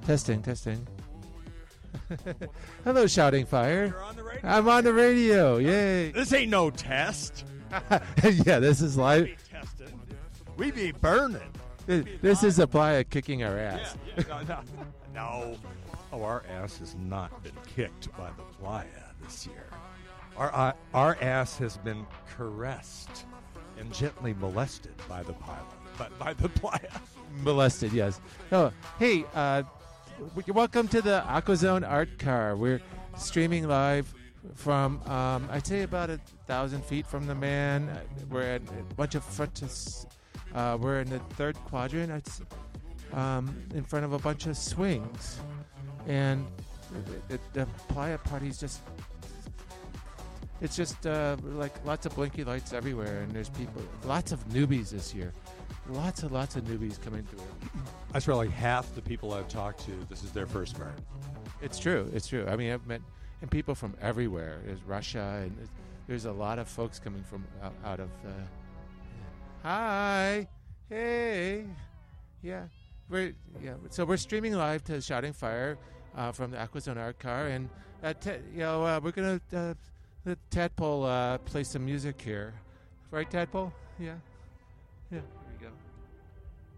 Testing, testing. Hello, Shouting Fire. You're on the radio. I'm on the radio. Yay. This ain't no test. Yeah, this is live. We tested. We be burning. This is a playa kicking our ass. No. Oh, our ass has not been kicked by the playa this year. Our ass has been caressed and gently molested by the pilot, but by the playa. Molested, yes. Oh, hey, welcome to the AquaZone Art Car. We're streaming live from, I'd say about 1,000 feet from the man. We're at a bunch of we're in the third quadrant. It's in front of a bunch of swings, and the playa party's just. It's just like lots of blinky lights everywhere, and there's people, lots of newbies this year. Lots of newbies coming through. That's really half the people I've talked to. This is their first card. It's true. I mean, I've met and people from everywhere. There's Russia, and there's a lot of folks coming from out of. Hi, hey, yeah, So we're streaming live to Shouting Fire from the AquaZone Art Car, and we're gonna let Tadpole play some music here, right, Tadpole? Yeah.